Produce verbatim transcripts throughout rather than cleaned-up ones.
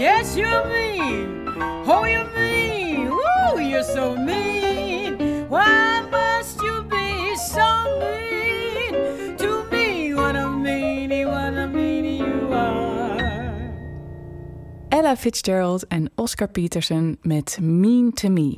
Yes, you're mean. Oh, you're mean. Woo, you're so mean. Why must you be so mean to me? What a meanie, what a meanie you are. Ella Fitzgerald en Oscar Peterson met Mean to Me.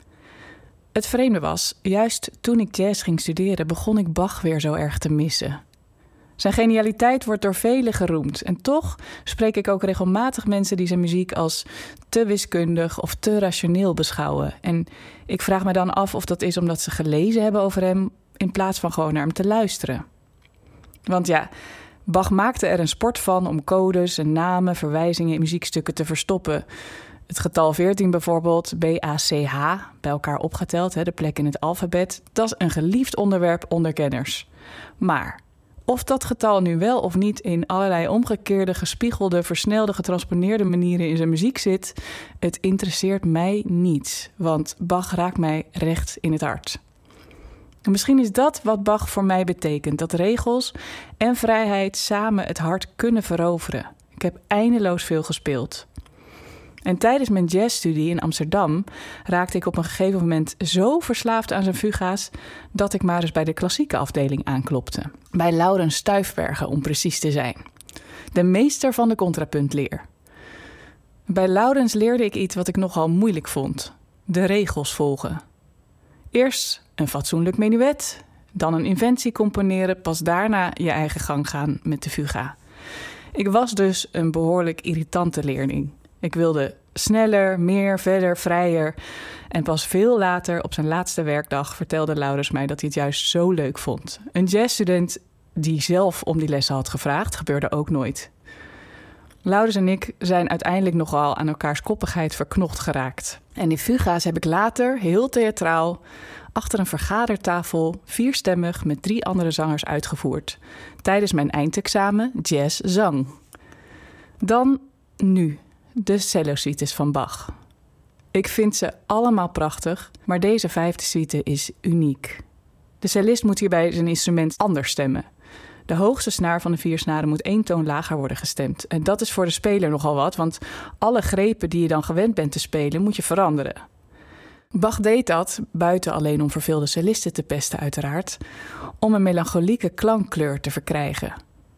Het vreemde was, juist toen ik jazz ging studeren, begon ik Bach weer zo erg te missen. Zijn genialiteit wordt door velen geroemd. En toch spreek ik ook regelmatig mensen die zijn muziek als te wiskundig of te rationeel beschouwen. En ik vraag me dan af of dat is omdat ze gelezen hebben over hem in plaats van gewoon naar hem te luisteren. Want ja, Bach maakte er een sport van om codes en namen, verwijzingen in muziekstukken te verstoppen. Het getal veertien bijvoorbeeld, B A C H, bij elkaar opgeteld, de plek in het alfabet, dat is een geliefd onderwerp onder kenners. Maar of dat getal nu wel of niet in allerlei omgekeerde, gespiegelde, versnelde, getransponeerde manieren in zijn muziek zit, het interesseert mij niet, want Bach raakt mij recht in het hart. En misschien is dat wat Bach voor mij betekent, dat regels en vrijheid samen het hart kunnen veroveren. Ik heb eindeloos veel gespeeld. En tijdens mijn jazzstudie in Amsterdam raakte ik op een gegeven moment zo verslaafd aan zijn fuga's dat ik maar eens bij de klassieke afdeling aanklopte. Bij Laurens Stuifbergen, om precies te zijn. De meester van de contrapuntleer. Bij Laurens leerde ik iets wat ik nogal moeilijk vond. De regels volgen. Eerst een fatsoenlijk menuet, dan een inventie componeren, pas daarna je eigen gang gaan met de fuga. Ik was dus een behoorlijk irritante leerling. Ik wilde sneller, meer, verder, vrijer. En pas veel later, op zijn laatste werkdag, vertelde Laurens mij dat hij het juist zo leuk vond. Een jazzstudent die zelf om die lessen had gevraagd, gebeurde ook nooit. Laurens en ik zijn uiteindelijk nogal aan elkaars koppigheid verknocht geraakt. En die fuga's heb ik later, heel theatraal, achter een vergadertafel, vierstemmig met drie andere zangers uitgevoerd. Tijdens mijn eindexamen jazz zang. Dan nu. De cello-suites van Bach. Ik vind ze allemaal prachtig, maar deze vijfde suite is uniek. De cellist moet hierbij zijn instrument anders stemmen. De hoogste snaar van de vier snaren moet één toon lager worden gestemd. En dat is voor de speler nogal wat, want alle grepen die je dan gewend bent te spelen, moet je veranderen. Bach deed dat, buiten alleen om verveelde cellisten te pesten uiteraard, om een melancholieke klankkleur te verkrijgen.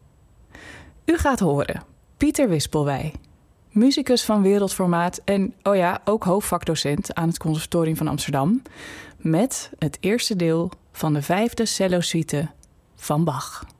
U gaat horen, Pieter Wispelwij. Musicus van wereldformaat en, oh ja, ook hoofdvakdocent aan het Conservatorium van Amsterdam, met het eerste deel van de vijfde cello-suite van Bach.